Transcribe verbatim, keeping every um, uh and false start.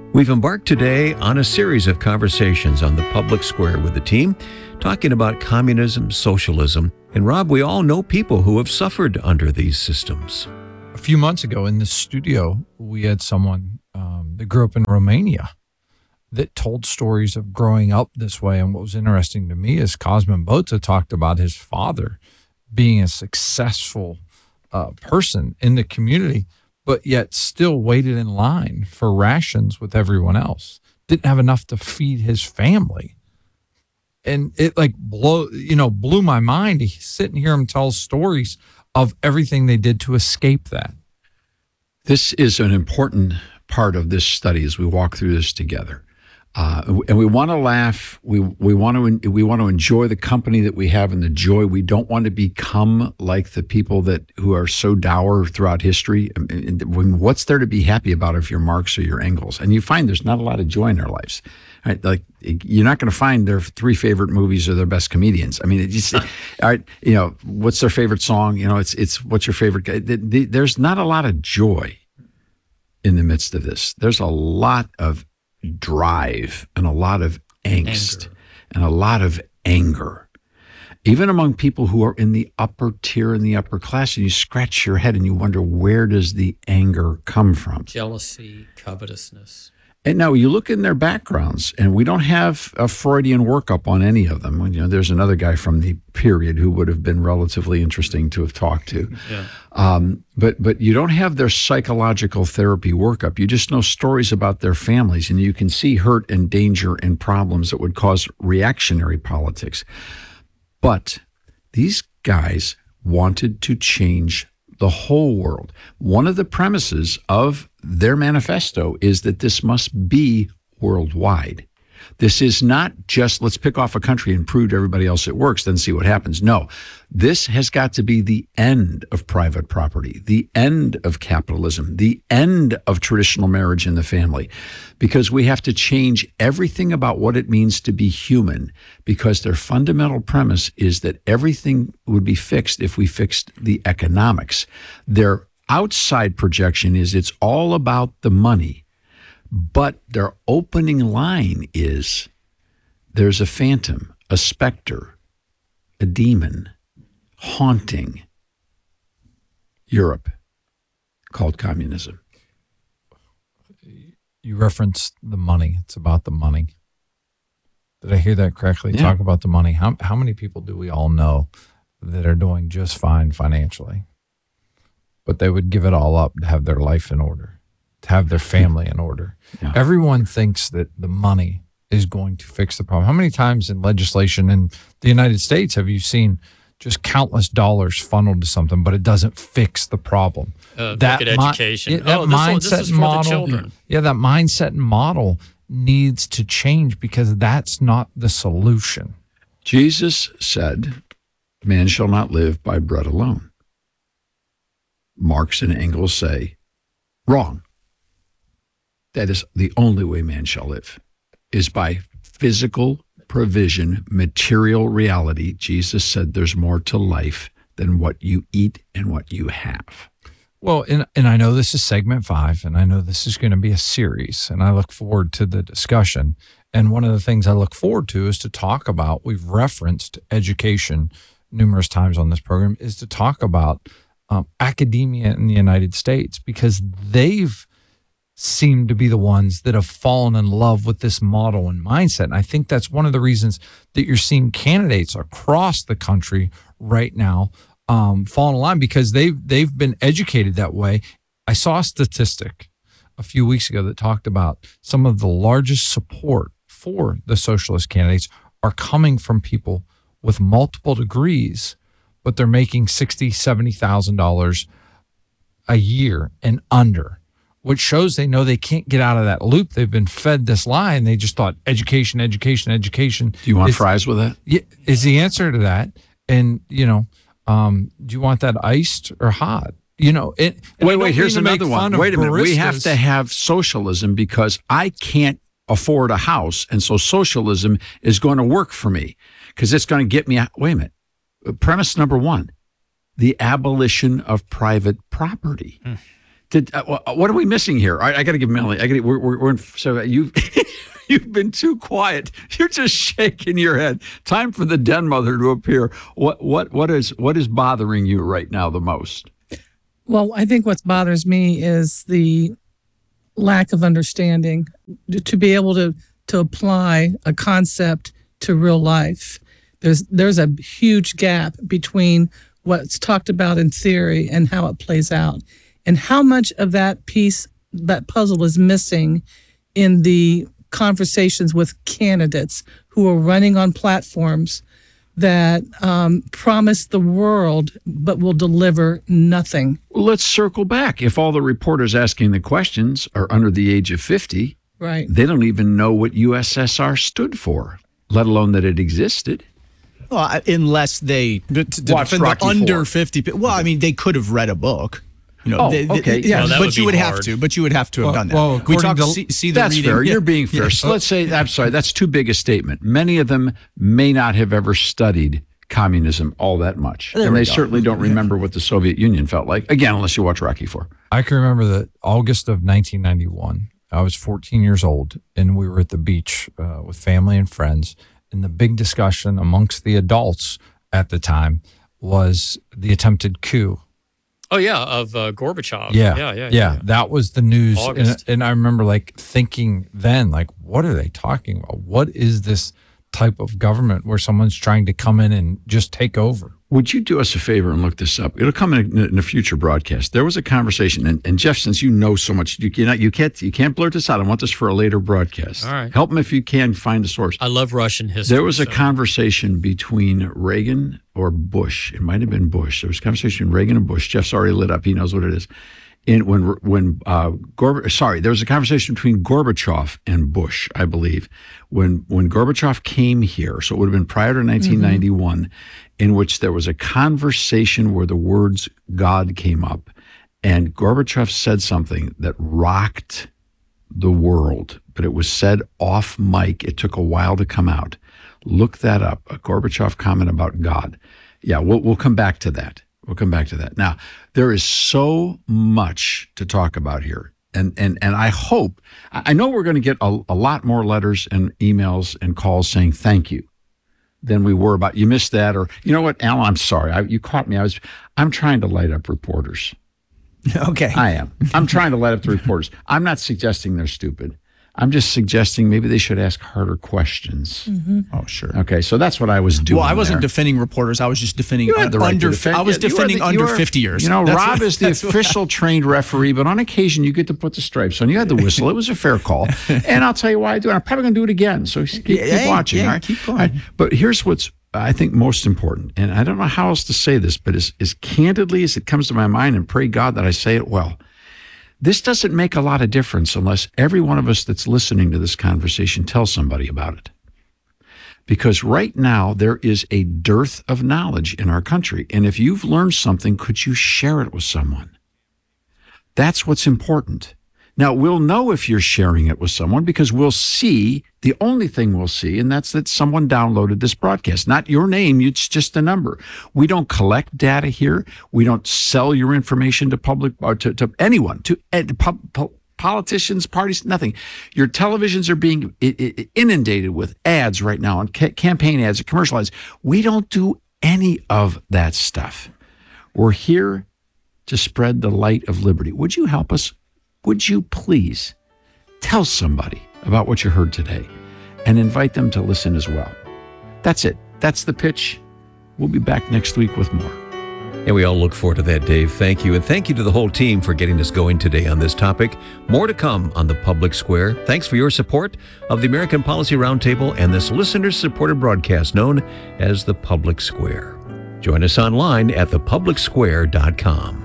We've embarked today on a series of conversations on the public square with the team, talking about communism, socialism, and Rob, we all know people who have suffered under these systems. A few months ago in this studio, we had someone um, that grew up in Romania that told stories of growing up this way. And what was interesting to me is Cosmin Bota talked about his father being a successful uh, person in the community, but yet still waited in line for rations with everyone else. Didn't have enough to feed his family. And it like blow, you know, blew my mind to sit and hear him tell stories of everything they did to escape that. This is an important part of this study as we walk through this together. Uh, and we want to laugh. We we want to we want to enjoy the company that we have and the joy. We don't want to become like the people that who are so dour throughout history. I mean, what's there to be happy about if you're Marx or you're Engels? And you find there's not a lot of joy in their lives. Right? Like you're not going to find their three favorite movies or their best comedians. I mean, it just, all right, you know, what's their favorite song? You know, it's it's what's your favorite guy? The, the, there's not a lot of joy in the midst of this. There's a lot of drive and a lot of angst anger. and a lot of anger, even among people who are in the upper tier and the upper class. And you scratch your head and you wonder, where does the anger come from? Jealousy, covetousness. And now you look in their backgrounds, and we don't have a Freudian workup on any of them. You know, there's another guy from the period who would have been relatively interesting to have talked to. Yeah. Um, but but you don't have their psychological therapy workup. You just know stories about their families, and you can see hurt and danger and problems that would cause reactionary politics. But these guys wanted to change the whole world. One of the premises of their manifesto is that this must be worldwide. This is not just let's pick off a country and prove to everybody else it works, then see what happens. No, this has got to be the end of private property, the end of capitalism, the end of traditional marriage in the family, because we have to change everything about what it means to be human, because their fundamental premise is that everything would be fixed if we fixed the economics. Their outside projection is it's all about the money. But their opening line is there's a phantom, a specter, a demon haunting Europe called communism. You referenced the money. It's about the money. Did I hear that correctly? Yeah. Talk about the money. How, how many people do we all know that are doing just fine financially, but they would give it all up to have their life in order, to have their family in order? Yeah. Everyone thinks that the money is going to fix the problem. How many times in legislation in the United States have you seen just countless dollars funneled to something, but it doesn't fix the problem? Uh, that look at mi- education. Yeah, that oh, this, mindset one, this is for model, the children. Yeah, that mindset and model needs to change, because that's not the solution. Jesus said, man shall not live by bread alone. Marx and Engels say, wrong. That is the only way man shall live, is by physical provision, material reality. Jesus said there's more to life than what you eat and what you have. Well, and, and I know this is segment five, and I know this is going to be a series, and I look forward to the discussion. And one of the things I look forward to is to talk about, we've referenced education numerous times on this program, is to talk about um, academia in the United States, because they've seem to be the ones that have fallen in love with this model and mindset. And I think that's one of the reasons that you're seeing candidates across the country right now um, fall in line, because they've, they've been educated that way. I saw a statistic a few weeks ago that talked about some of the largest support for the socialist candidates are coming from people with multiple degrees, but they're making sixty thousand dollars, seventy thousand dollars a year and under, which shows they know they can't get out of that loop. They've been fed this lie, and they just thought education, education, education. Do you want is, fries with that? Is the answer to that. And, you know, um, do you want that iced or hot? You know, it. Wait, wait, here's another one. Wait a minute. We have to have socialism because I can't afford a house. And so socialism is going to work for me because it's going to get me. Wait a minute. Premise number one, the abolition of private property. Mm. Did uh, what are we missing here? I, I got to give Melanie. I got we're, we're, we're in, so you you've been too quiet. You're just shaking your head. Time for the den mother to appear. What what what is what is bothering you right now the most? Well, I think what bothers me is the lack of understanding to be able to to apply a concept to real life. There's there's a huge gap between what's talked about in theory and how it plays out. And how much of that piece, that puzzle is missing in the conversations with candidates who are running on platforms that um, promise the world but will deliver nothing. Well, let's circle back. If all the reporters asking the questions are under the age of fifty, right, they don't even know what U S S R stood for, let alone that it existed. Well, I- unless they to, to Watch defend Rocky the under Four. fifty. pe- Well, I mean, they could have read a book. You know, Oh, they- they- okay, they- yeah. Well, that but would you be would have hard. to. But you would have to have Well- done that. well, we according talked. to- see, see the That's reading. fair. Yeah. You're being fair. So let's say, I'm sorry, that's too big a statement. Many of them may not have ever studied communism all that much. There and we they go. certainly don't remember what the Soviet Union felt like. Again, unless you watch Rocky Four. I can remember that August of nineteen ninety-one. I was fourteen years old, and we were at the beach uh, with family and friends. And the big discussion amongst the adults at the time was the attempted coup. Oh yeah, of uh, Gorbachev. Yeah, yeah, yeah, yeah. That was the news, and, August. and I remember like thinking then, like, what are they talking about? What is this type of government where someone's trying to come in and just take over? Would you do us a favor and look this up? It'll come in a, in a future broadcast. There was a conversation, and, and Jeff, since you know so much, you cannot, you can't, you can't blurt this out. I want this for a later broadcast. All right. Help them if you can find the source. I love Russian history. There was a so- conversation between Reagan or Bush. It might have been Bush. There was a conversation between Reagan and Bush. Jeff's already lit up. He knows what it is. In when when uh, Gorb- sorry, there was a conversation between Gorbachev and Bush, I believe, when when Gorbachev came here. So it would have been prior to nineteen ninety-one, mm-hmm. in which there was a conversation where the words God came up, and Gorbachev said something that rocked the world, but it was said off mic. It took a while to come out. Look that up. A Gorbachev comment about God. Yeah, we'll we'll come back to that. We'll come back to that. Now, there is so much to talk about here. And and and I hope, I know we're going to get a, a lot more letters and emails and calls saying thank you than we were about, you missed that, or, you know what, Alan, I'm sorry. I, you caught me. I was, I'm trying to light up reporters. Okay. I am. I'm trying to light up the reporters. I'm not suggesting they're stupid. I'm just suggesting maybe they should ask harder questions. Oh, sure. Okay, so that's what I was doing. Well, I wasn't there. defending reporters. I was just defending You had the right under. to defend. I was Yeah, you are defending the- under you are- fifty years. You know, That's Rob what- is the that's what- official trained referee, but on occasion you get to put the stripes on. You had the whistle. It was a fair call. And I'll tell you why I do it. I'm probably going to do it again. So keep, Yeah, keep yeah, watching. yeah, all right? keep going. All right. But here's what's, I think, most important. And I don't know how else to say this, but as, as candidly as it comes to my mind, and pray God that I say it well, this doesn't make a lot of difference unless every one of us that's listening to this conversation tells somebody about it. Because right now there is a dearth of knowledge in our country. And if you've learned something, could you share it with someone? That's what's important. Now, we'll know if you're sharing it with someone because we'll see the only thing we'll see, and that's that someone downloaded this broadcast. Not your name, it's just a number. We don't collect data here. We don't sell your information to public or to, to anyone, to uh, pub, pub, politicians, parties, nothing. Your televisions are being inundated with ads right now, and ca- campaign ads, and commercial ads. We don't do any of that stuff. We're here to spread the light of liberty. Would you help us? Would you please tell somebody about what you heard today and invite them to listen as well? That's it. That's the pitch. We'll be back next week with more. And we all look forward to that, Dave. Thank you. And thank you to the whole team for getting us going today on this topic. More to come on the Public Square. Thanks for your support of the American Policy Roundtable and this listener-supported broadcast known as the Public Square. Join us online at the public square dot com.